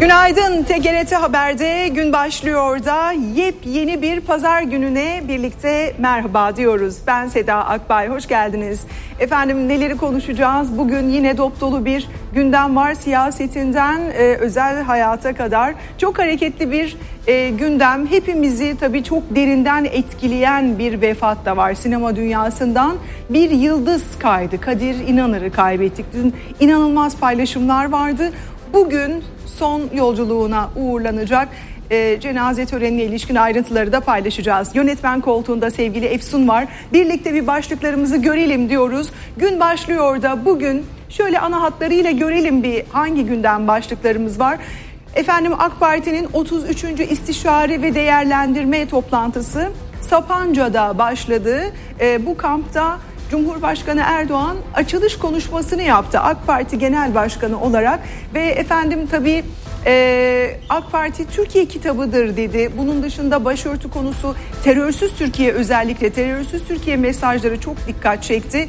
Günaydın. TGRT Haber'de gün başlıyor da yepyeni bir pazar gününe birlikte merhaba diyoruz. Ben Seda Akbay, hoş geldiniz. Efendim neleri konuşacağız? Bugün yine dop dolu bir gündem var. Siyasetinden özel hayata kadar çok hareketli bir gündem. Hepimizi tabii çok derinden etkileyen bir vefat da var. Sinema dünyasından bir yıldız kaydı. Kadir İnanır'ı kaybettik. Dün inanılmaz paylaşımlar vardı. Bugün son yolculuğuna uğurlanacak. Cenaze törenine ilişkin ayrıntıları da paylaşacağız. Yönetmen koltuğunda sevgili Efsun var. Birlikte bir başlıklarımızı görelim diyoruz. Gün başlıyor da bugün şöyle ana hatlarıyla görelim bir hangi gündem başlıklarımız var. Efendim AK Parti'nin 33. İstişare ve Değerlendirme toplantısı Sapanca'da başladı. Bu kampta Cumhurbaşkanı Erdoğan açılış konuşmasını yaptı AK Parti Genel Başkanı olarak ve efendim tabii AK Parti Türkiye kitabıdır dedi. Bunun dışında başörtü konusu, terörsüz Türkiye, özellikle terörsüz Türkiye mesajları çok dikkat çekti.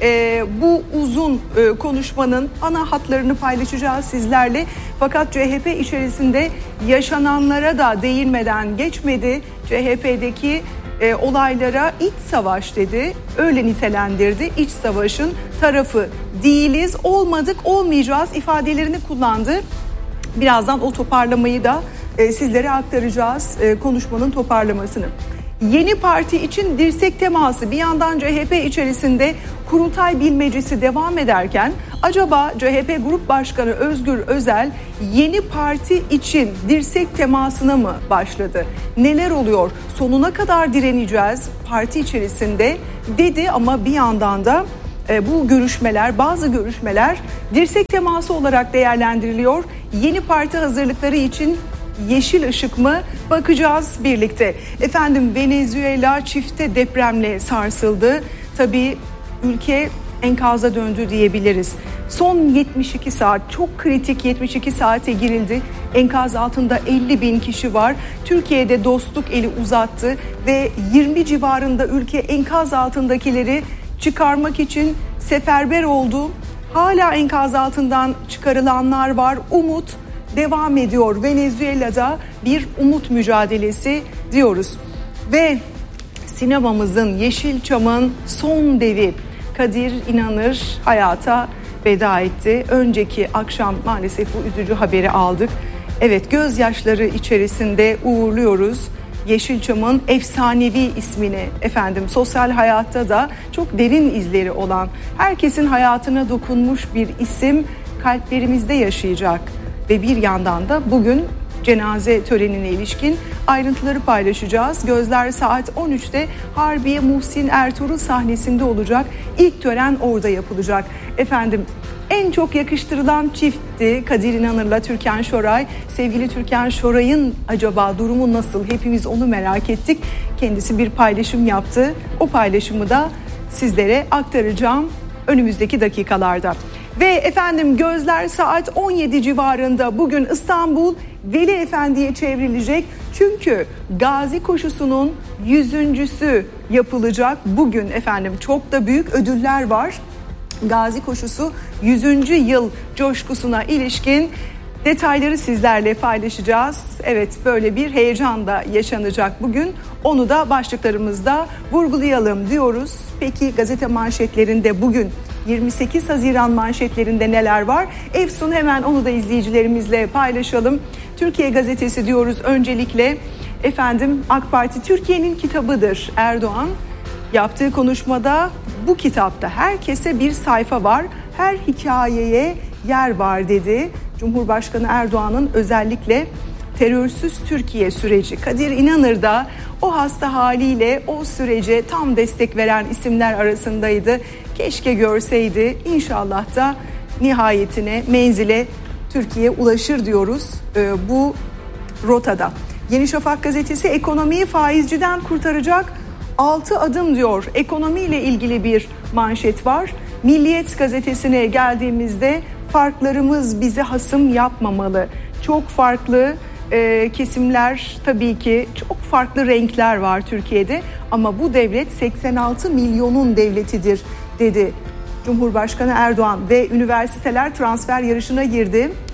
Bu uzun konuşmanın ana hatlarını paylaşacağız sizlerle. Fakat CHP içerisinde yaşananlara da değinmeden geçmedi. CHP'deki olaylara iç savaş dedi, öyle nitelendirdi. İç savaşın tarafı değiliz, olmadık, olmayacağız ifadelerini kullandı. Birazdan o toparlamayı da sizlere aktaracağız, konuşmanın toparlamasını. Yeni parti için dirsek teması, bir yandan CHP içerisinde kurultay bilmecesi devam ederken acaba CHP Grup Başkanı Özgür Özel yeni parti için dirsek temasına mı başladı? Neler oluyor? Sonuna kadar direneceğiz parti içerisinde dedi ama bir yandan da bu görüşmeler, bazı görüşmeler dirsek teması olarak değerlendiriliyor. Yeni parti hazırlıkları için yeşil ışık mı? Bakacağız birlikte. Efendim Venezuela çifte depremle sarsıldı. Tabii ülke enkaza döndü diyebiliriz. Son 72 saat, çok kritik 72 saate girildi. Enkaz altında 50.000 kişi var. Türkiye'de dostluk eli uzattı ve 20 civarında ülke enkaz altındakileri çıkarmak için seferber oldu. Hala enkaz altından çıkarılanlar var. Umut devam ediyor. Venezuela'da bir umut mücadelesi diyoruz. Ve sinemamızın, Yeşilçam'ın son devi Kadir İnanır hayata veda etti. Önceki akşam maalesef bu üzücü haberi aldık. Evet, gözyaşları içerisinde uğurluyoruz Yeşilçam'ın efsanevi ismini. Efendim sosyal hayatta da çok derin izleri olan, herkesin hayatına dokunmuş bir isim kalplerimizde yaşayacak. Ve bir yandan da bugün cenaze törenine ilişkin ayrıntıları paylaşacağız. Gözler saat 13'te Harbiye Muhsin Ertuğrul sahnesinde olacak. İlk tören orada yapılacak. Efendim en çok yakıştırılan çiftti Kadir İnanır'la Türkan Şoray. Sevgili Türkan Şoray'ın acaba durumu nasıl? Hepimiz onu merak ettik. Kendisi bir paylaşım yaptı. O paylaşımı da sizlere aktaracağım önümüzdeki dakikalarda. Ve efendim gözler saat 17 civarında bugün İstanbul Veli Efendi'ye çevrilecek. Çünkü Gazi Koşusu'nun 100.'sü yapılacak. Bugün efendim çok da büyük ödüller var. Gazi Koşusu 100. yıl coşkusuna ilişkin detayları sizlerle paylaşacağız. Evet, böyle bir heyecan da yaşanacak bugün. Onu da başlıklarımızda vurgulayalım diyoruz. Peki gazete manşetlerinde bugün 28 Haziran manşetlerinde neler var? Efsun, hemen onu da izleyicilerimizle paylaşalım. Türkiye Gazetesi diyoruz öncelikle. Efendim AK Parti Türkiye'nin kitabıdır. Erdoğan yaptığı konuşmada bu kitapta herkese bir sayfa var, her hikayeye yer var dedi. Cumhurbaşkanı Erdoğan'ın özellikle terörsüz Türkiye süreci. Kadir İnanır da o hasta haliyle o sürece tam destek veren isimler arasındaydı. Keşke görseydi. İnşallah da nihayetine, menzile Türkiye ulaşır diyoruz bu rotada. Yeni Şafak gazetesi ekonomiyi faizciden kurtaracak 6 adım diyor. Ekonomiyle ilgili bir manşet var. Milliyet gazetesine geldiğimizde farklarımız bizi hasım yapmamalı. Çok farklı kesimler, tabii ki çok farklı renkler var Türkiye'de ama bu devlet 86 milyonun devletidir dedi Cumhurbaşkanı Erdoğan ve üniversiteler transfer yarışına girdi.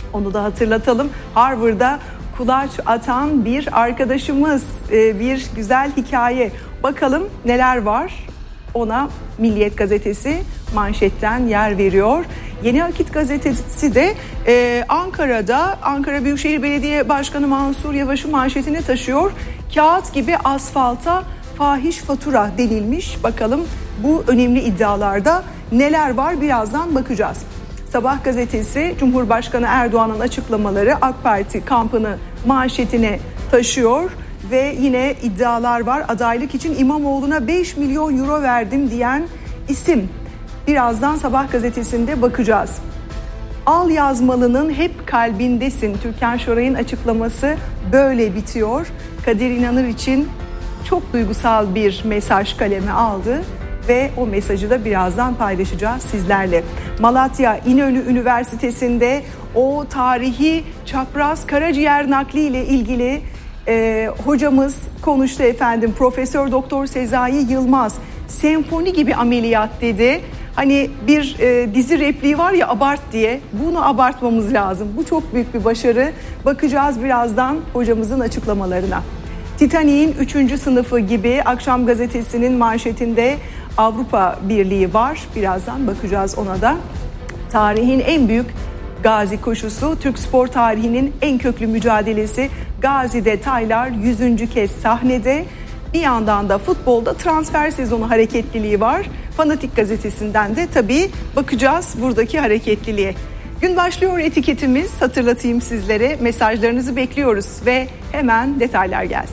Onu da hatırlatalım. Harvard'da kulaç atan bir arkadaşımız, bir güzel hikaye. Bakalım neler var? Ona Milliyet gazetesi manşetten yer veriyor. Yeni Akit gazetesi de Ankara'da Ankara Büyükşehir Belediye Başkanı Mansur Yavaş'ı manşetine taşıyor. Kağıt gibi asfalta fahiş fatura denilmiş. Bakalım bu önemli iddialarda neler var, birazdan bakacağız. Sabah gazetesi Cumhurbaşkanı Erdoğan'ın açıklamaları AK Parti kampını manşetine taşıyor ve yine iddialar var. Adaylık için İmamoğlu'na 5 milyon euro verdim diyen isim. Birazdan Sabah gazetesinde bakacağız. Al yazmalının hep kalbindesin. Türkan Şoray'ın açıklaması böyle bitiyor. Kadir İnanır için çok duygusal bir mesaj kaleme aldı ve o mesajı da birazdan paylaşacağız sizlerle. Malatya İnönü Üniversitesi'nde o tarihi çapraz karaciğer nakli ile ilgili hocamız konuştu efendim. Profesör Doktor Sezai Yılmaz senfoni gibi ameliyat dedi. Hani bir dizi repliği var ya, abart diye, bunu abartmamız lazım. Bu çok büyük bir başarı. Bakacağız birazdan hocamızın açıklamalarına. Titanik'in 3. sınıfı gibi Akşam gazetesinin manşetinde Avrupa Birliği var. Birazdan bakacağız ona da. Tarihin en büyük Gazi koşusu, Türk spor tarihinin en köklü mücadelesi. Gazi'de Taylar 100. kez sahnede. Bir yandan da futbolda transfer sezonu hareketliliği var. Fanatik gazetesinden de tabii bakacağız buradaki hareketliliğe. Gün başlıyor etiketimiz, hatırlatayım sizlere, mesajlarınızı bekliyoruz ve hemen detaylar gelsin.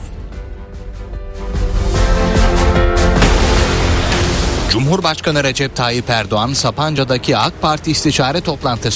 Cumhurbaşkanı Recep Tayyip Erdoğan Sapanca'daki AK Parti istişare toplantısı